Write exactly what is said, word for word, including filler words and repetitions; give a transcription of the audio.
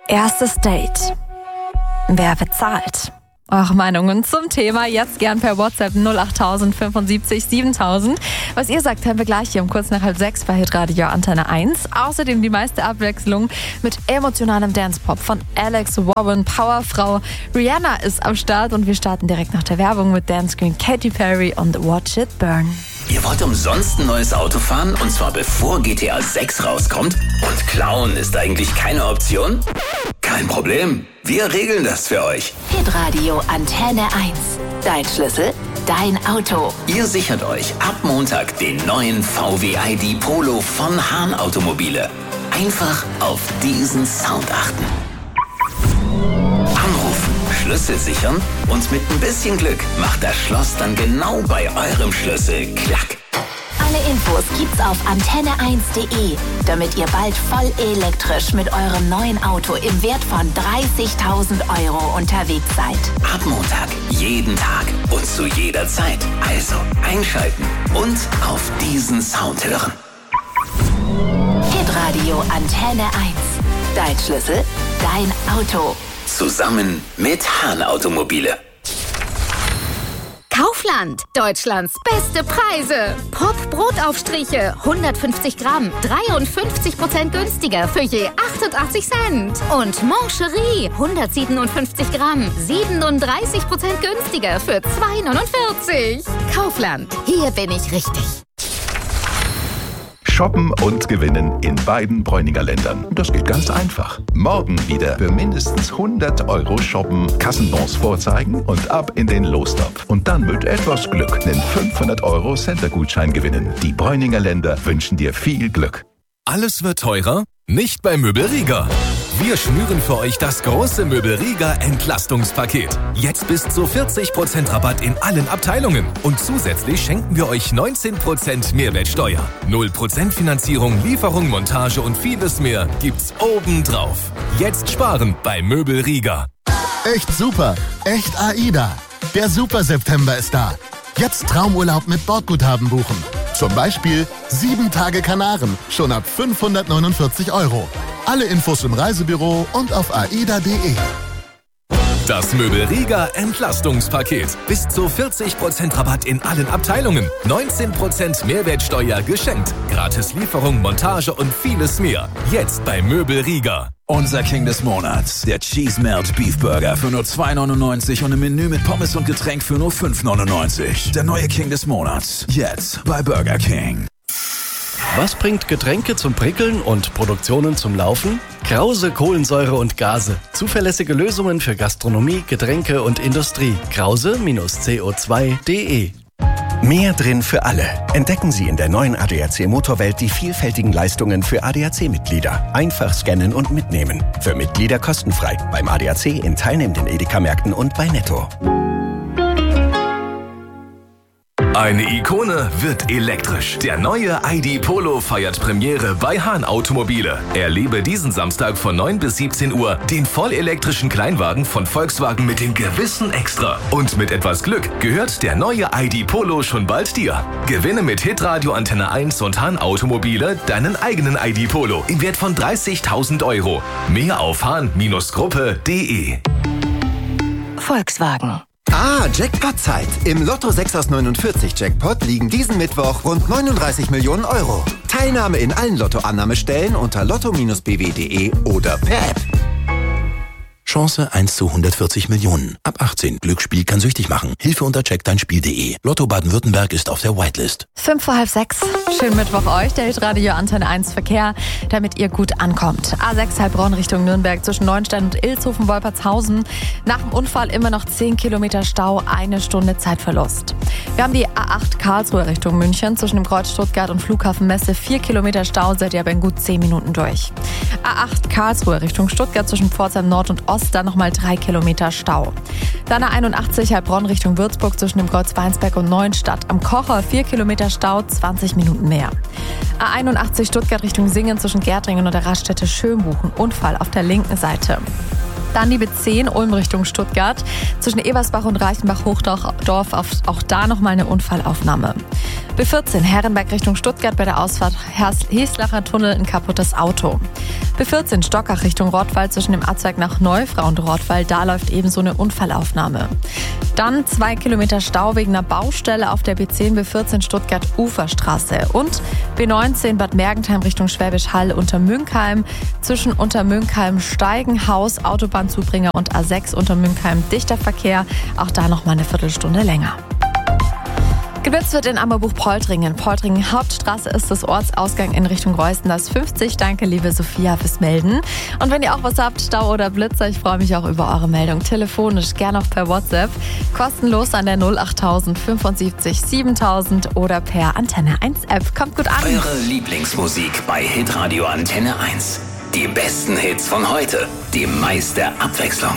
Erstes Date. Wer bezahlt? Eure Meinungen zum Thema jetzt gern per WhatsApp null acht null null sieben fünf siebentausend. Was ihr sagt, hören wir gleich hier um kurz nach halb sechs bei Hitradio Antenne eins. Außerdem die meiste Abwechslung mit emotionalem Dance-Pop von Alex Warren, Powerfrau. Rihanna ist am Start und wir starten direkt nach der Werbung mit Dance Queen Katy Perry und Watch It Burn. Ihr wollt umsonst ein neues Auto fahren und zwar bevor G T A sechs rauskommt? Und klauen ist eigentlich keine Option? Kein Problem, wir regeln das für euch. Hitradio Antenne eins. Dein Schlüssel, dein Auto. Ihr sichert euch ab Montag den neuen V W I D Polo von Hahn Automobile. Einfach auf diesen Sound achten. Anrufen, Schlüssel sichern und mit ein bisschen Glück macht das Schloss dann genau bei eurem Schlüssel klack. Alle Infos gibt's auf antenne eins punkt de, damit ihr bald voll elektrisch mit eurem neuen Auto im Wert von dreißigtausend Euro unterwegs seid. Ab Montag, jeden Tag und zu jeder Zeit. Also einschalten und auf diesen Sound hören. Hitradio Antenne eins. Dein Schlüssel, dein Auto. Zusammen mit Hahn Automobile. Kaufland, Deutschlands beste Preise. Pop-Brotaufstriche, hundertfünfzig Gramm, dreiundfünfzig Prozent günstiger für je achtundachtzig Cent. Und Mancherie, hundertsiebenundfünfzig Gramm, siebenunddreißig Prozent günstiger für zwei neunundvierzig. Kaufland, hier bin ich richtig. Shoppen und gewinnen in beiden Bräuninger Ländern. Das geht ganz einfach. Morgen wieder für mindestens hundert Euro shoppen, Kassenbons vorzeigen und ab in den Lostopf. Und dann mit etwas Glück einen fünfhundert Euro Center-Gutschein gewinnen. Die Bräuninger Länder wünschen dir viel Glück. Alles wird teurer? Nicht bei Möbel Rieger. Wir schnüren für euch das große Möbel Rieger Entlastungspaket. Jetzt bis zu vierzig Prozent Rabatt in allen Abteilungen. Und zusätzlich schenken wir euch neunzehn Prozent Mehrwertsteuer. null Prozent Finanzierung, Lieferung, Montage und vieles mehr gibt's obendrauf. Jetzt sparen bei Möbel Rieger. Echt super, echt AIDA. Der Super September ist da. Jetzt Traumurlaub mit Bordguthaben buchen. Zum Beispiel sieben Tage Kanaren, schon ab fünfhundertneunundvierzig Euro. Alle Infos im Reisebüro und auf aida punkt de. Das Möbel Rieger Entlastungspaket. Bis zu vierzig Prozent Rabatt in allen Abteilungen. neunzehn Prozent Mehrwertsteuer geschenkt. Gratis Lieferung, Montage und vieles mehr. Jetzt bei Möbel Rieger. Unser King des Monats, der Cheese Melt Beef Burger für nur zwei neunundneunzig und ein Menü mit Pommes und Getränk für nur fünf neunundneunzig. Der neue King des Monats, jetzt bei Burger King. Was bringt Getränke zum Prickeln und Produktionen zum Laufen? Krause Kohlensäure und Gase. Zuverlässige Lösungen für Gastronomie, Getränke und Industrie. Krause C O zwei punkt de. Mehr drin für alle. Entdecken Sie in der neuen A D A C Motorwelt die vielfältigen Leistungen für A D A C-Mitglieder. Einfach scannen und mitnehmen. Für Mitglieder kostenfrei. Beim A D A C in teilnehmenden Edeka-Märkten und bei Netto. Eine Ikone wird elektrisch. Der neue I D Polo feiert Premiere bei Hahn Automobile. Erlebe diesen Samstag von neun bis siebzehn Uhr den vollelektrischen Kleinwagen von Volkswagen mit dem gewissen Extra. Und mit etwas Glück gehört der neue I D Polo schon bald dir. Gewinne mit Hitradio Antenne eins und Hahn Automobile deinen eigenen I D Polo im Wert von dreißigtausend Euro. Mehr auf hahn Gruppe punkt de. Volkswagen. Ah, Jackpot-Zeit. Im Lotto sechs aus neunundvierzig Jackpot liegen diesen Mittwoch rund neununddreißig Millionen Euro. Teilnahme in allen Lottoannahmestellen unter lotto Bindestrich b w punkt de oder per App. Chance eins zu hundertvierzig Millionen. Ab achtzehn. Glücksspiel kann süchtig machen. Hilfe unter check dein spiel punkt de. Lotto Baden-Württemberg ist auf der Whitelist. Fünf vor halb sechs. Schönen Mittwoch euch, der Hitradio Antenne eins Verkehr, damit ihr gut ankommt. A sechs Heilbronn Richtung Nürnberg zwischen Neuenstein und Ilshofen-Wolpertshausen. Nach dem Unfall immer noch zehn Kilometer Stau, eine Stunde Zeitverlust. Wir haben die A acht Karlsruhe Richtung München zwischen dem Kreuz Stuttgart und Flughafen Messe. vier Kilometer Stau, seid ihr aber in gut zehn Minuten durch. A acht Karlsruhe Richtung Stuttgart zwischen Pforzheim Nord und Ost, dann nochmal drei Kilometer Stau. Dann A einundachtzig Heilbronn Richtung Würzburg zwischen dem Kreuz Weinsberg und Neuenstadt am Kocher, vier Kilometer Stau, zwanzig Minuten mehr. A einundachtzig Stuttgart Richtung Singen zwischen Gärtringen und der Raststätte Schönbuchen, Unfall auf der linken Seite. Dann die B zehn Ulm Richtung Stuttgart. Zwischen Ebersbach und Reichenbach-Hochdorf auch da nochmal eine Unfallaufnahme. B vierzehn Herrenberg Richtung Stuttgart, bei der Ausfahrt Heslacher Tunnel ein kaputtes Auto. B vierzehn Stockach Richtung Rottweil, zwischen dem Abzweig nach Neufrau und Rottweil, da läuft ebenso eine Unfallaufnahme. Dann zwei Kilometer Stau wegen einer Baustelle auf der B zehn B vierzehn Stuttgart Uferstraße. Und B neunzehn Bad Mergentheim Richtung Schwäbisch Hall Untermünkheim. Zwischen Untermünkheim Steigenhaus, Autobahnzubringer und A sechs Untermünkheim dichter Verkehr. Auch da noch mal eine Viertelstunde länger. Geblitzt wird in Ammerbuch-Poltringen. Poltringen Hauptstraße ist das Ortsausgang in Richtung Reusten. Das fünfzig. Danke, liebe Sophia, fürs Melden. Und wenn ihr auch was habt, Stau oder Blitzer, ich freue mich auch über eure Meldung. Telefonisch, gerne auch per WhatsApp. Kostenlos an der null acht fünfundsiebzig siebentausend oder per Antenne eins App. Kommt gut an. Eure Lieblingsmusik bei Hitradio Antenne eins. Die besten Hits von heute. Die meiste Abwechslung.